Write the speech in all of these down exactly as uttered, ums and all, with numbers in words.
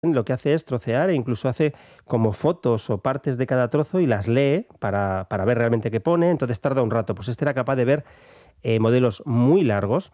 lo que hace es trocear e incluso hace como fotos o partes de cada trozo y las lee para, para ver realmente qué pone, entonces tarda un rato. Pues este era capaz de ver eh, modelos muy largos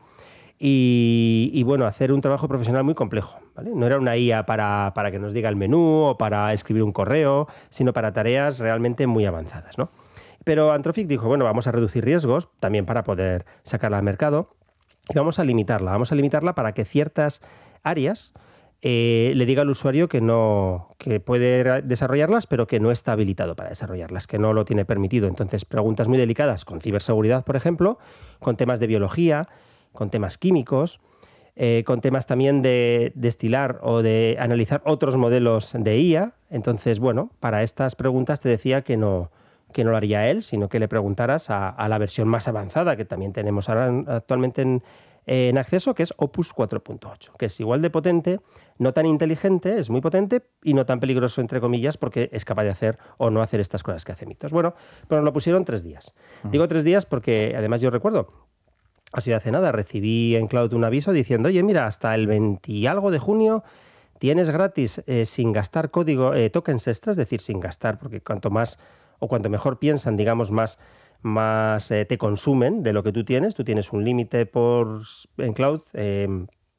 y, y, bueno, hacer un trabajo profesional muy complejo, ¿vale? No era una I A para, para que nos diga el menú o para escribir un correo, sino para tareas realmente muy avanzadas, ¿no? Pero Anthropic dijo, bueno, vamos a reducir riesgos, también para poder sacarla al mercado, y vamos a limitarla. Vamos a limitarla para que ciertas áreas eh, le diga al usuario que no, que puede desarrollarlas, pero que no está habilitado para desarrollarlas, que no lo tiene permitido. Entonces, preguntas muy delicadas con ciberseguridad, por ejemplo, con temas de biología, con temas químicos, eh, con temas también de destilar o de analizar otros modelos de I A. Entonces, bueno, para estas preguntas te decía que no, que no lo haría él, sino que le preguntaras a, a la versión más avanzada que también tenemos ahora actualmente en, en acceso, que es Opus cuatro punto ocho, que es igual de potente, no tan inteligente, es muy potente y no tan peligroso, entre comillas, porque es capaz de hacer o no hacer estas cosas que hace Mitos. Bueno, pero nos lo pusieron tres días. Uh-huh. Digo tres días porque, además, yo recuerdo, ha sido hace nada, recibí en Cloud un aviso diciendo, oye, mira, hasta el veinte y algo de junio tienes gratis, eh, sin gastar código, eh, tokens extras, es decir, sin gastar, porque cuanto más o cuanto mejor piensan, digamos, más, más eh, te consumen de lo que tú tienes. Tú tienes un límite por en Cloud. Eh,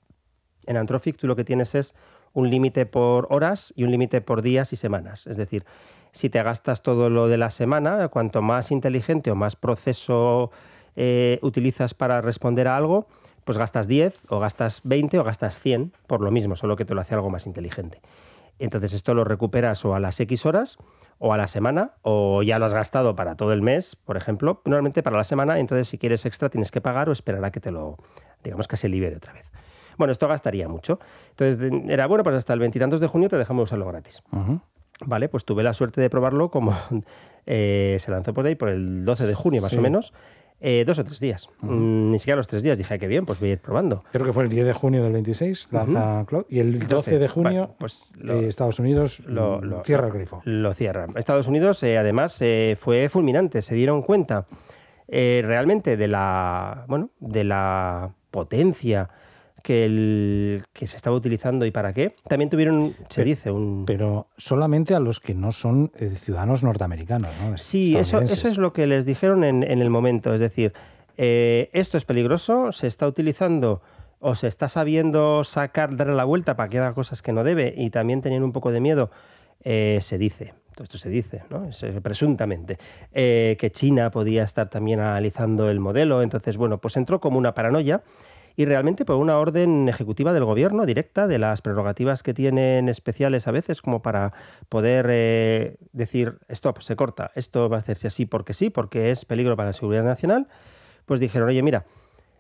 en Anthropic tú lo que tienes es un límite por horas y un límite por días y semanas. Es decir, si te gastas todo lo de la semana, cuanto más inteligente o más proceso eh, utilizas para responder a algo, pues gastas diez o gastas veinte o gastas cien por lo mismo, solo que te lo hace algo más inteligente. Entonces esto lo recuperas o a las X horas o a la semana, o ya lo has gastado para todo el mes, por ejemplo, normalmente para la semana. Entonces si quieres extra tienes que pagar o esperar a que te lo, digamos, que se libere otra vez. Bueno, esto gastaría mucho. Entonces era, bueno, pues hasta el veintitantos de junio te dejamos usarlo gratis. Uh-huh. Vale, pues tuve la suerte de probarlo como eh, se lanzó por ahí por el doce de junio más sí. o menos. Eh, dos o tres días. Uh-huh. Mm, ni siquiera los tres días. Dije, qué bien, pues voy a ir probando. Creo que fue el diez de junio del veintiséis, lanza uh-huh. Cloud, y el doce de junio bueno, pues lo, eh, Estados Unidos lo, lo, cierra el grifo. Lo cierra. Estados Unidos, eh, además, eh, fue fulminante. Se dieron cuenta eh, realmente de la, bueno, de la potencia que, el, que se estaba utilizando y para qué. También tuvieron, se pero, dice, un... Pero solamente a los que no son eh, ciudadanos norteamericanos, ¿no? Sí, eso, eso es lo que les dijeron en, en el momento. Es decir, eh, esto es peligroso, se está utilizando o se está sabiendo sacar, darle la vuelta para que haga cosas que no debe, y también tenían un poco de miedo, eh, se dice, todo esto se dice, ¿no? Es, eh, presuntamente, eh, que China podía estar también analizando el modelo. Entonces, bueno, pues entró como una paranoia. Y realmente por una orden ejecutiva del gobierno, directa, de las prerrogativas que tienen especiales a veces, como para poder eh, decir, stop, se corta, esto va a hacerse así porque sí, porque es peligro para la seguridad nacional, pues dijeron, oye, mira,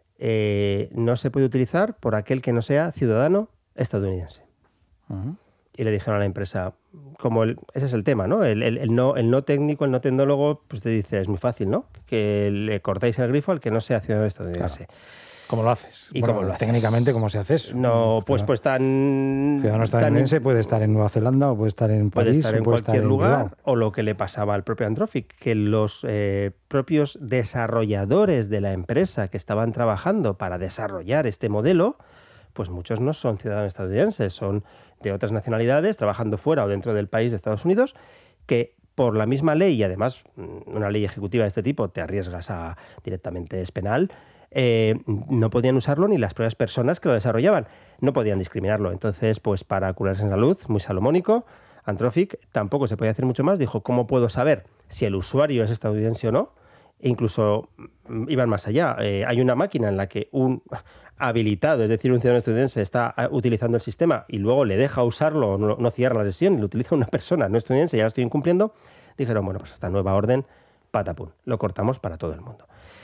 eh, no se puede utilizar por aquel que no sea ciudadano estadounidense. Uh-huh. Y le dijeron a la empresa, como el, ese es el tema, ¿no? El, el, el no, el no técnico, el no tecnólogo, pues te dice, es muy fácil, ¿no? Que le cortáis el grifo al que no sea ciudadano estadounidense. Claro. ¿Cómo lo haces? ¿Y bueno, cómo lo haces? Técnicamente, ¿cómo se hace eso? No, pues, pues tan... Ciudadano estadounidense tan, puede estar en Nueva Zelanda o puede estar en puede París estar en o puede cualquier estar en lugar, Bilbao. O lo que le pasaba al propio Anthropic, que los eh, propios desarrolladores de la empresa que estaban trabajando para desarrollar este modelo, pues muchos no son ciudadanos estadounidenses, son de otras nacionalidades, trabajando fuera o dentro del país de Estados Unidos, que por la misma ley, y además una ley ejecutiva de este tipo te arriesgas a directamente es penal, Eh, no podían usarlo ni las propias personas que lo desarrollaban, no podían discriminarlo. Entonces, pues para curarse en salud, muy salomónico, Anthropic tampoco se podía hacer mucho más. Dijo, ¿cómo puedo saber si el usuario es estadounidense o no? E incluso iban más allá. Eh, hay una máquina en la que un habilitado, es decir, un ciudadano estadounidense, está utilizando el sistema y luego le deja usarlo, no, no cierra la sesión, y lo utiliza una persona no estadounidense, ya lo estoy incumpliendo. Dijeron, bueno, pues esta nueva orden, patapum, lo cortamos para todo el mundo.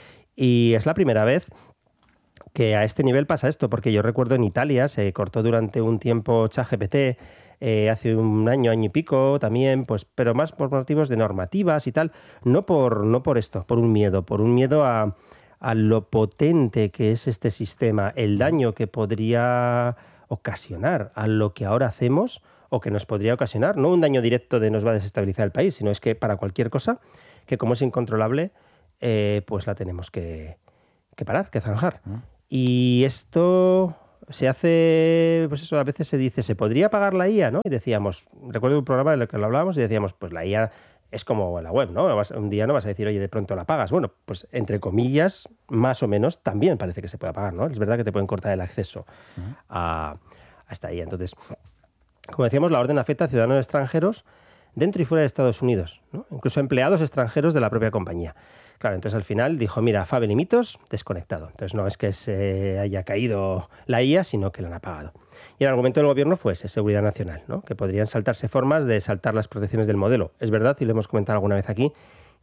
Y es la primera vez que a este nivel pasa esto, porque yo recuerdo en Italia se cortó durante un tiempo ChatGPT, eh, hace un año, año y pico también, pues, pero más por motivos de normativas y tal, no por, no por esto, por un miedo, por un miedo a, a lo potente que es este sistema, el daño que podría ocasionar a lo que ahora hacemos o que nos podría ocasionar, no un daño directo de nos va a desestabilizar el país, sino es que para cualquier cosa, que como es incontrolable, Eh, pues la tenemos que, que parar, que zanjar. ¿Mm? Y esto se hace, pues eso, a veces se dice, ¿se podría pagar la I A, no? Y decíamos, recuerdo un programa en el que lo hablábamos y decíamos, pues la I A es como la web, ¿no? Un día no vas a decir, oye, de pronto la pagas. Bueno, pues entre comillas, más o menos, también parece que se puede pagar, ¿no? Es verdad que te pueden cortar el acceso a, a esta I A. Entonces, como decíamos, la orden afecta a ciudadanos extranjeros dentro y fuera de Estados Unidos, ¿no? Incluso empleados extranjeros de la propia compañía. Claro, entonces al final dijo, mira, Fabel y Mitos, desconectado. Entonces no es que se haya caído la I A, sino que la han apagado. Y el argumento del gobierno fue ese, seguridad nacional, ¿no? Que podrían saltarse formas de saltar las protecciones del modelo. Es verdad, y lo hemos comentado alguna vez aquí,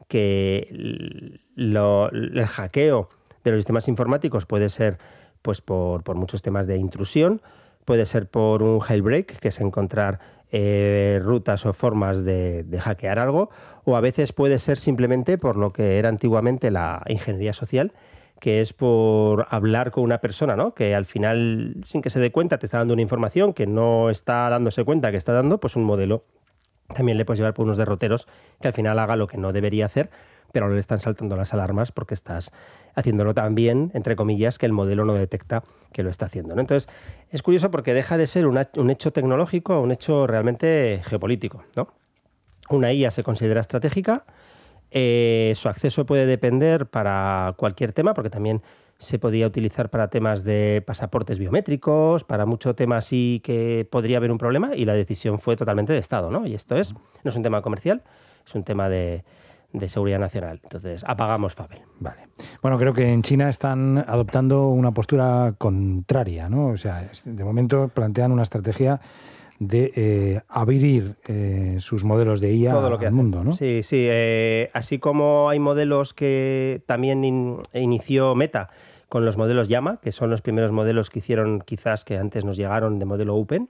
que lo, el hackeo de los sistemas informáticos puede ser pues, por, por muchos temas de intrusión, puede ser por un jailbreak, que es encontrar eh, rutas o formas de, de hackear algo, o a veces puede ser simplemente por lo que era antiguamente la ingeniería social, que es por hablar con una persona, ¿no? Que al final, sin que se dé cuenta, te está dando una información que no está dándose cuenta que está dando, pues un modelo. También le puedes llevar por unos derroteros que al final haga lo que no debería hacer, pero no le están saltando las alarmas porque estás haciéndolo tan bien, entre comillas, que el modelo no detecta que lo está haciendo, ¿no? Entonces, es curioso porque deja de ser una, un hecho tecnológico a un hecho realmente geopolítico, ¿no? Una I A se considera estratégica, eh, su acceso puede depender para cualquier tema, porque también se podía utilizar para temas de pasaportes biométricos, para mucho tema así que podría haber un problema, y la decisión fue totalmente de Estado, ¿no? Y esto es, no es un tema comercial, es un tema de... de seguridad nacional. Entonces, apagamos Fabel. Vale. Bueno, creo que en China están adoptando una postura contraria, ¿no? O sea, de momento plantean una estrategia de eh, abrir eh, sus modelos de I A Todo lo que al hace. mundo, ¿no? Sí, sí. Eh, así como hay modelos que también in, inició Meta con los modelos Llama, que son los primeros modelos que hicieron quizás que antes nos llegaron de modelo Open,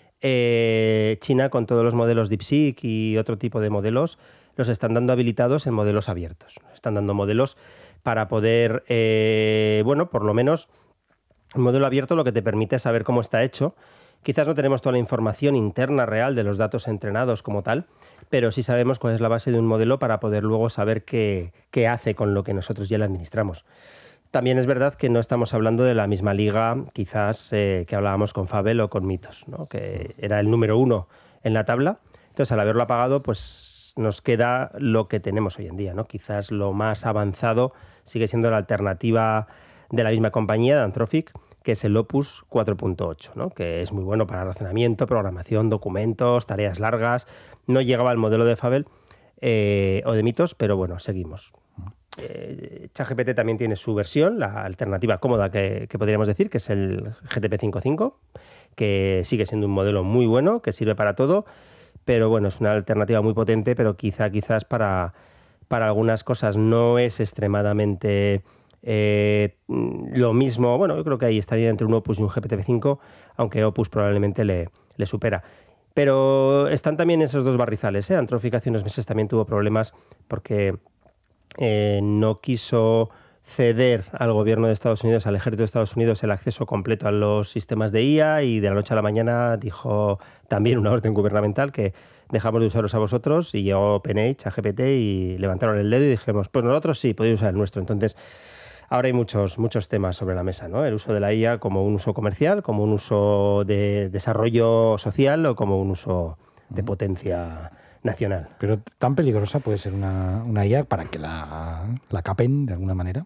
eh, China con todos los modelos DeepSeek y otro tipo de modelos los están dando habilitados en modelos abiertos. Están dando modelos para poder, eh, bueno, por lo menos un modelo abierto lo que te permite es saber cómo está hecho. Quizás no tenemos toda la información interna real de los datos entrenados como tal, pero sí sabemos cuál es la base de un modelo para poder luego saber qué, qué hace con lo que nosotros ya le administramos. También es verdad que no estamos hablando de la misma liga, quizás, eh, que hablábamos con Fabel o con Mitos, ¿no? Que era el número uno en la tabla. Entonces, al haberlo apagado, pues nos queda lo que tenemos hoy en día, ¿no? Quizás lo más avanzado sigue siendo la alternativa de la misma compañía, de Anthropic, que es el Opus cuatro punto ocho, ¿no? Que es muy bueno para razonamiento, programación, documentos, tareas largas. No llegaba al modelo de Fabel eh, o de Mitos, pero bueno, seguimos. Eh, ChatGPT también tiene su versión, la alternativa cómoda que, que podríamos decir, que es el G T P cinco punto cinco, que sigue siendo un modelo muy bueno, que sirve para todo, pero bueno, es una alternativa muy potente, pero quizá quizás para, para algunas cosas no es extremadamente eh, lo mismo. Bueno, yo creo que ahí estaría entre un Opus y un G P T cinco, aunque Opus probablemente le, le supera. Pero están también esos dos barrizales, ¿eh? Anthropic hace unos meses también tuvo problemas porque eh, no quiso ceder al gobierno de Estados Unidos, al ejército de Estados Unidos, el acceso completo a los sistemas de I A, y de la noche a la mañana dijo también una orden gubernamental que dejamos de usaros a vosotros, y llegó OpenAI, ChatGPT, y levantaron el dedo y dijimos, pues nosotros sí, podéis usar el nuestro. Entonces, ahora hay muchos, muchos temas sobre la mesa, ¿no? El uso de la I A como un uso comercial, como un uso de desarrollo social o como un uso de potencia nacional. Pero tan peligrosa puede ser una, una I A para que la, la capen de alguna manera.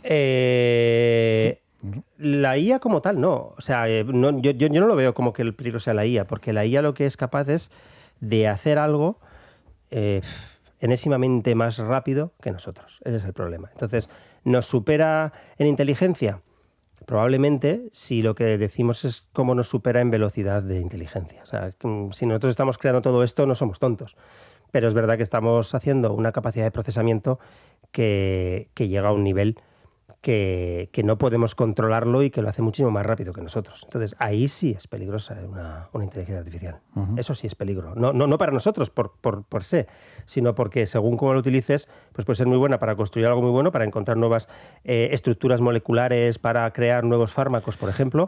Eh, la I A como tal, no. O sea, eh, no, yo, yo, yo no lo veo como que el peligro sea la I A, porque la I A lo que es capaz es de hacer algo eh, enésimamente más rápido que nosotros. Ese es el problema. Entonces, ¿nos supera en inteligencia? Probablemente, si lo que decimos es cómo nos supera en velocidad de inteligencia. O sea, si nosotros estamos creando todo esto, no somos tontos. Pero es verdad que estamos haciendo una capacidad de procesamiento que, que llega a un nivel que, que no podemos controlarlo y que lo hace muchísimo más rápido que nosotros. Entonces, ahí sí es peligrosa una, una inteligencia artificial. Uh-huh. Eso sí es peligro. No, no, no para nosotros, por, por, por sé, sino porque según cómo lo utilices, pues puede ser muy buena para construir algo muy bueno, para encontrar nuevas eh, estructuras moleculares, para crear nuevos fármacos, por ejemplo,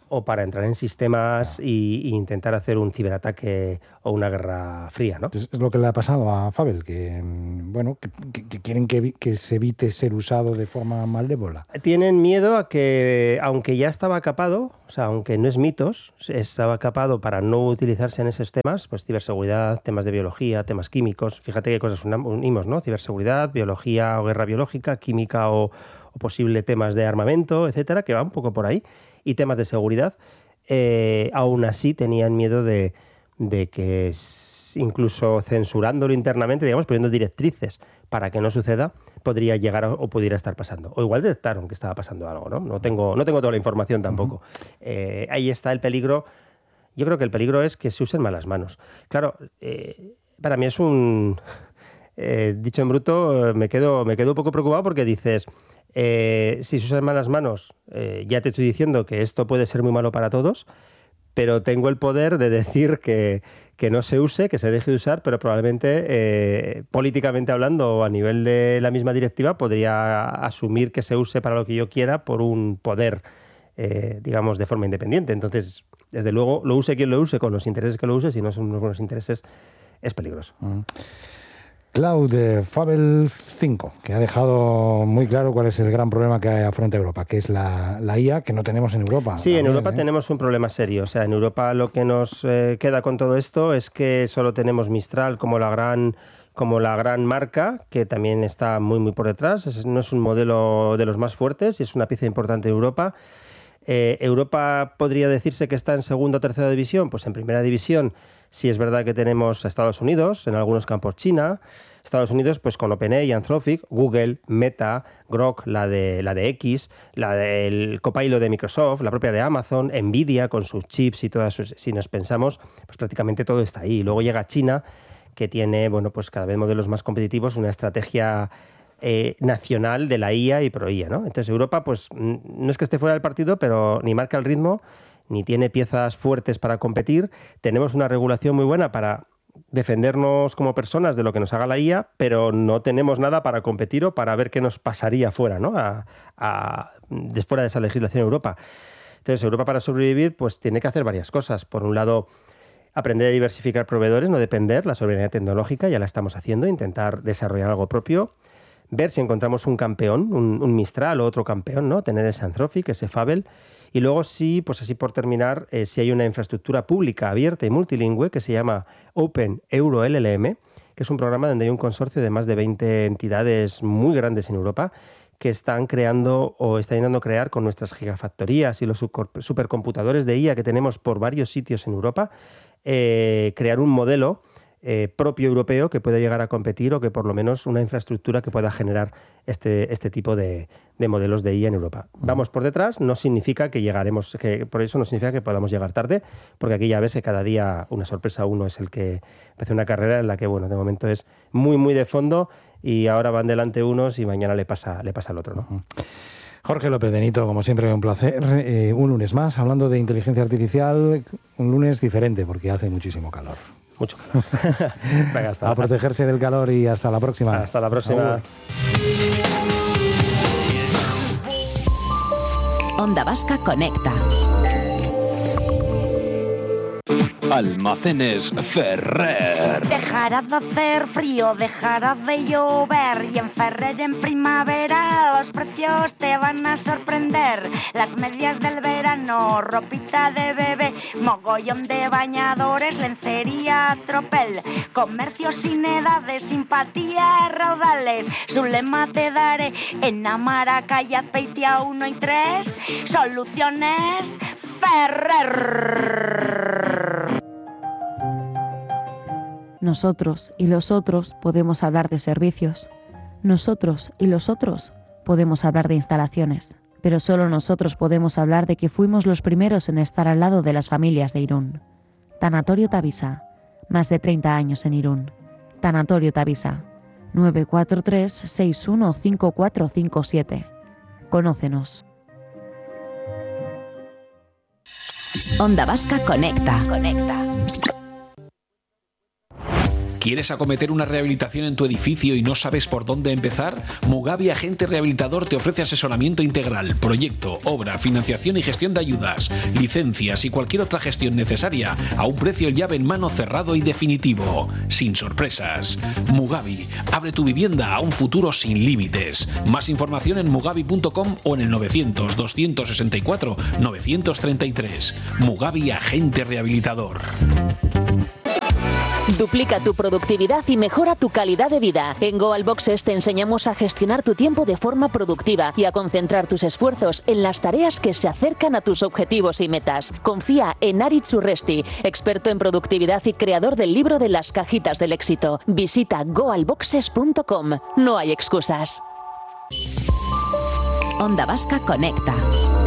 o para entrar en sistemas y, y intentar hacer un ciberataque o una guerra fría, ¿no? Es lo que le ha pasado a Fabel, que bueno, que, que, que quieren que, que se evite ser usado de forma malévola. Tienen miedo a que, aunque ya estaba capado, o sea, aunque no es mitos, estaba capado para no utilizarse en esos temas, pues ciberseguridad, temas de biología, temas químicos. Fíjate qué cosas unimos, ¿no? Ciberseguridad, biología o guerra biológica, química o, o posible temas de armamento, etcétera, que va un poco por ahí. Y temas de seguridad, eh, aún así tenían miedo de, de que incluso censurándolo internamente, digamos, poniendo directrices para que no suceda, podría llegar a, o pudiera estar pasando. O igual detectaron que estaba pasando algo, ¿no? No tengo, no tengo toda la información tampoco. Uh-huh. Eh, ahí está el peligro. Yo creo que el peligro es que se usen malas manos. Claro, eh, para mí es un... Eh, dicho en bruto, me quedo, me quedo un poco preocupado porque dices... Eh, si se usan malas manos, eh, ya te estoy diciendo que esto puede ser muy malo para todos, pero tengo el poder de decir que, que no se use, que se deje de usar, pero probablemente eh, políticamente hablando o a nivel de la misma directiva podría asumir que se use para lo que yo quiera por un poder, eh, digamos, de forma independiente. Entonces, desde luego, lo use quien lo use, con los intereses que lo use, si no son unos buenos intereses, es peligroso. Mm. Cloud de Fabel cinco, que ha dejado muy claro cuál es el gran problema que afronta Europa, que es la, la I A que no tenemos en Europa. Sí, también, en Europa ¿eh? tenemos un problema serio. O sea, en Europa lo que nos eh, queda con todo esto es que solo tenemos Mistral como la gran, como la gran marca, que también está muy, muy por detrás. Es, no es un modelo de los más fuertes y es una pieza importante de Europa. Eh, Europa podría decirse que está en segunda o tercera división. Pues en primera división sí es verdad que tenemos a Estados Unidos, en algunos campos China. Estados Unidos, pues con OpenAI, Anthropic, Google, Meta, Grok, la de, la de X, la del Copilot de Microsoft, la propia de Amazon, Nvidia con sus chips y todas sus... Si nos pensamos, pues prácticamente todo está ahí. Luego llega China, que tiene, bueno, pues cada vez modelos más competitivos, una estrategia eh, nacional de la I A y pro I A, ¿no? Entonces Europa, pues no es que esté fuera del partido, pero ni marca el ritmo, ni tiene piezas fuertes para competir. Tenemos una regulación muy buena para defendernos como personas de lo que nos haga la I A, pero no tenemos nada para competir o para ver qué nos pasaría fuera, ¿no? A, a, fuera de esa legislación en Europa. Entonces, Europa para sobrevivir pues tiene que hacer varias cosas. Por un lado, aprender a diversificar proveedores, no depender, la soberanía tecnológica, ya la estamos haciendo, intentar desarrollar algo propio, ver si encontramos un campeón, un, un Mistral o otro campeón, ¿no? Tener ese Anthropic, ese Fabel. Y luego sí, pues así por terminar, eh, si hay una infraestructura pública abierta y multilingüe que se llama Open Euro L L M, que es un programa donde hay un consorcio de más de veinte entidades muy grandes en Europa que están creando o están intentando crear con nuestras gigafactorías y los supercomputadores de I A que tenemos por varios sitios en Europa, eh, crear un modelo Eh, propio europeo que pueda llegar a competir o que por lo menos una infraestructura que pueda generar este, este tipo de, de modelos de I A en Europa. Vamos por detrás, no significa que llegaremos, que por eso no significa que podamos llegar tarde, porque aquí ya ves que cada día una sorpresa uno es el que hace una carrera en la que, bueno, de momento es muy, muy de fondo y ahora van delante unos y mañana le pasa, le pasa al otro, ¿no? Jorge López Benito, como siempre, un placer. Eh, un lunes más, hablando de inteligencia artificial, un lunes diferente porque hace muchísimo calor. Mucho calor. Venga, hasta a protegerse del calor y hasta la próxima. Hasta la próxima. Onda Vasca Conecta. Almacenes Ferrer. Dejará de hacer frío, dejará de llover y en Ferrer en primavera los precios te van a sorprender. Las medias del verano, ropita de bebé, mogollón de bañadores, lencería, tropel, comercio sin edades, simpatía, raudales. Su lema te daré en Amara, calle Azpeitia uno y tres. Soluciones Ferrer. Nosotros y los otros podemos hablar de servicios. Nosotros y los otros podemos hablar de instalaciones. Pero solo nosotros podemos hablar de que fuimos los primeros en estar al lado de las familias de Irún. Tanatorio Tavisa. Más de treinta años en Irún. Tanatorio Tavisa. nueve cuatro tres, seis uno cinco cuatro cinco siete. Conócenos. Onda Vasca Conecta. Conecta. ¿Quieres acometer una rehabilitación en tu edificio y no sabes por dónde empezar? Mugavi Agente Rehabilitador te ofrece asesoramiento integral, proyecto, obra, financiación y gestión de ayudas, licencias y cualquier otra gestión necesaria a un precio llave en mano cerrado y definitivo, sin sorpresas. Mugavi, abre tu vivienda a un futuro sin límites. Más información en mugavi punto com o en el novecientos, doscientos sesenta y cuatro, novecientos treinta y tres. Mugavi Agente Rehabilitador. Duplica tu productividad y mejora tu calidad de vida. En Goal Boxes te enseñamos a gestionar tu tiempo de forma productiva y a concentrar tus esfuerzos en las tareas que se acercan a tus objetivos y metas. Confía en Aritz Urresti, experto en productividad y creador del libro de las cajitas del éxito. Visita goal boxes punto com. No hay excusas. Onda Vasca Conecta.